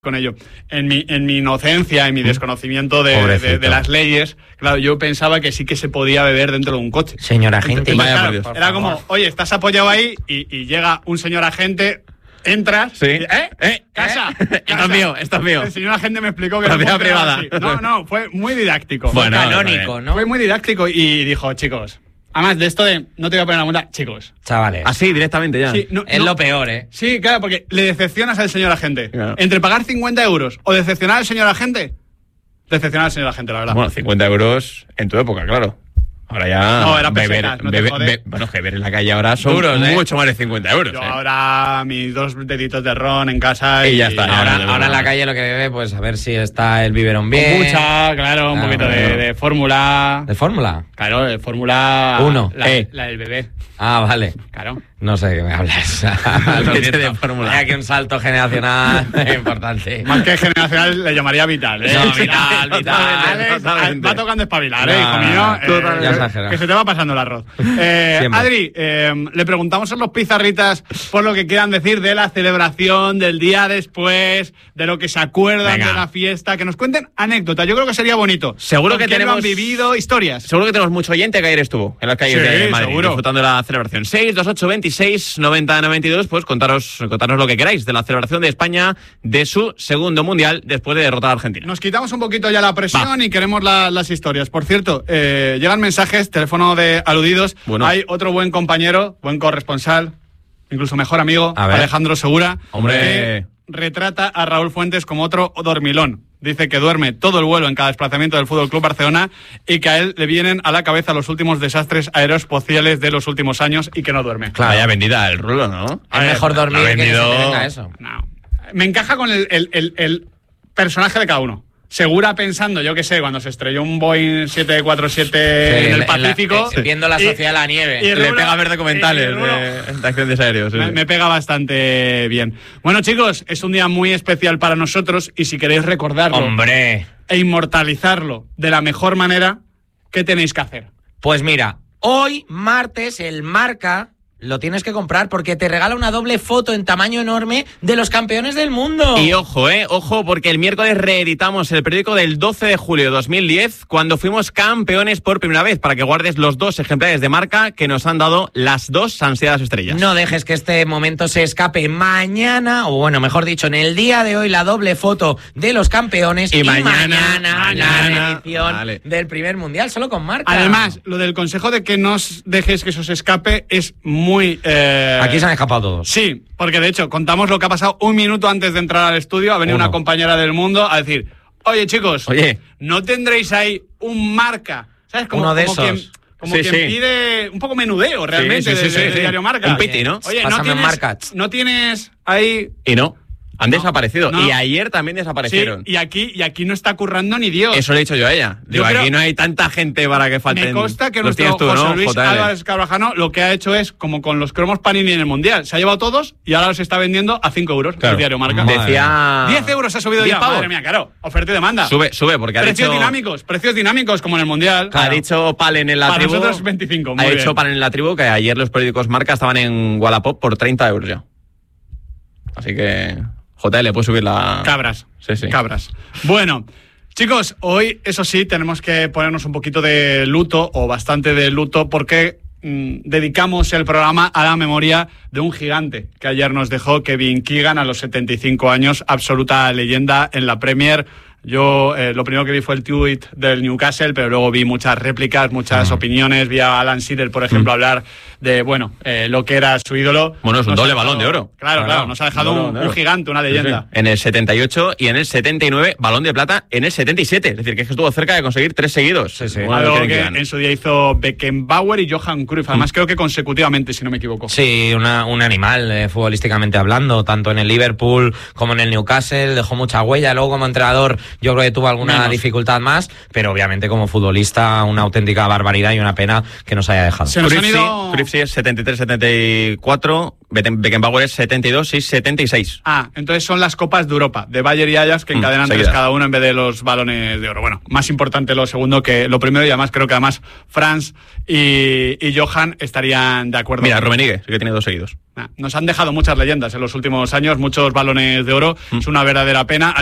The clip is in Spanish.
con ello. En mi inocencia, en mi desconocimiento de las leyes, claro, yo pensaba que sí que se podía beber dentro de un coche. Señor agente. Entonces, claro, era como, oye, estás apoyado ahí y llega un señor agente, entras, sí. Casa. Esto es mío. El señor agente me explicó que propiedad privada. Así. No, fue muy didáctico. Bueno, canónico, ¿no? Fue muy didáctico y dijo, chicos, además de esto de no te voy a poner la multa, chicos. Chavales. Así, directamente ya. Sí, es lo peor, ¿eh? Sí, claro, porque le decepcionas al señor agente. Claro. Entre pagar 50 euros o decepcionar al señor agente, decepcionar al señor agente, la verdad. Bueno, 50 euros en tu época, claro. Ahora ya... No, era pesetas, bueno, que beber en la calle ahora son duros, mucho más de 50 euros. Yo ahora mis 2 deditos de ron en casa y ya está. Ahora en la calle lo que bebe, pues a ver si está el biberón bien. Mucha, claro, un poquito de fórmula. ¿De fórmula? Claro, de fórmula 1. La del bebé. Ah, vale. Claro. No sé de qué me hablas. de fórmula. Hay aquí un salto generacional importante. Más que generacional le llamaría vital, ¿eh? No, vital. Va tocando espabilar, hijo mío. Que se te va pasando el arroz. Adri, le preguntamos a los pizarritas por lo que quieran decir de la celebración, del día después, de lo que se acuerdan de la fiesta, que nos cuenten anécdotas. Yo creo que sería bonito. Seguro que tenemos... han vivido historias. Seguro que tenemos mucho oyente que ayer estuvo en las calles de Madrid, seguro, disfrutando de la celebración. 628 26 90 92, pues contaros lo que queráis de la celebración de España de su segundo mundial después de derrotar a Argentina. Nos quitamos un poquito ya la presión y queremos las historias. Por cierto, llegan mensajes, teléfono de aludidos. Bueno. Hay otro buen compañero, buen corresponsal, incluso mejor amigo, Alejandro Segura. Hombre, retrata a Raúl Fuentes como otro dormilón. Dice que duerme todo el vuelo en cada desplazamiento del FC Barcelona y que a él le vienen a la cabeza los últimos desastres aeroespaciales de los últimos años y que no duerme. Claro, ya vendida el rulo, ¿no? Es mejor dormir que se te venga eso. No. Me encaja con el personaje de cada uno. Segura pensando, yo qué sé, cuando se estrelló un Boeing 747 en el Pacífico. Viendo la Sociedad de la Nieve. Y le pega a ver documentales de accidentes aéreos. Sí. Me pega bastante bien. Bueno, chicos, es un día muy especial para nosotros y si queréis recordarlo ¡hombre! E inmortalizarlo de la mejor manera, ¿qué tenéis que hacer? Pues mira, hoy, martes, el Marca... lo tienes que comprar porque te regala una doble foto en tamaño enorme de los campeones del mundo. Y ojo, porque el miércoles reeditamos el periódico del 12 de julio de 2010, cuando fuimos campeones por primera vez, para que guardes los 2 ejemplares de Marca que nos han dado las 2 ansiadas estrellas. No dejes que este momento se escape. Mañana, o bueno, mejor dicho, en el día de hoy, la doble foto de los campeones y mañana la edición del primer mundial, solo con Marca. Además, lo del consejo de que no dejes que eso se escape es muy... Aquí se han escapado todos. Sí, porque de hecho contamos lo que ha pasado un minuto antes de entrar al estudio. Ha venido una compañera del Mundo a decir: oye, chicos, ¿no tendréis ahí un Marca? ¿Sabes? Uno de esos. Quien pide un poco menudeo realmente del diario Marca. Un piti, ¿no? Oye, ¿no tienes ahí...? Y no. Han desaparecido. Y ayer también desaparecieron. Sí, y aquí no está currando ni Dios. Eso le he dicho yo a ella. Digo, aquí no hay tanta gente para que falten. Me consta que nuestro José Luis Álvarez Carvajano lo que ha hecho es, como con los cromos Panini en el Mundial, se ha llevado todos y ahora los está vendiendo a 5 euros. Claro. El diario Marca. Decía... 10 euros ha subido ya. Madre mía, claro. Oferta y demanda. Sube, porque ha dicho... Precios dinámicos como en el Mundial. Ha dicho Palen en la tribu. Para nosotros 25. Ha dicho Palen en la tribu que ayer los periódicos Marca estaban en Wallapop por 30 euros ya. Así que... JL, puede subir la... Cabras. Sí. Cabras. Bueno, chicos, hoy, eso sí, tenemos que ponernos un poquito de luto, o bastante de luto, porque dedicamos el programa a la memoria de un gigante que ayer nos dejó, Kevin Keegan, a los 75 años, absoluta leyenda en la Premier. Yo lo primero que vi fue el tuit del Newcastle, pero luego vi muchas réplicas, muchas opiniones. Vi a Alan Shearer, por ejemplo, hablar de, lo que era su ídolo. Bueno, es un doble balón de oro. Claro, nos ha dejado un gigante, una leyenda. Sí. En el 78 y en el 79, balón de plata en el 77. Es decir, que estuvo cerca de conseguir 3 seguidos. Sí. Algo que en su día hizo Beckenbauer y Johan Cruyff. Además, creo que consecutivamente, si no me equivoco. Sí, un animal, futbolísticamente hablando, tanto en el Liverpool como en el Newcastle. Dejó mucha huella. Luego, como entrenador, yo creo que tuvo alguna dificultad más, pero obviamente como futbolista una auténtica barbaridad y una pena que nos haya dejado. Cruyff sí es 73-74, Beckenbauer es 72 y 76. Entonces son las Copas de Europa, de Bayern y Ajax, que encadenan 3 cada uno en vez de los balones de oro. Bueno, más importante lo segundo que lo primero, y además creo que Franz y Johan estarían de acuerdo. Mira, Rummenigge sí que tiene 2 seguidos. Nos han dejado muchas leyendas en los últimos años, muchos balones de oro. Es una verdadera pena.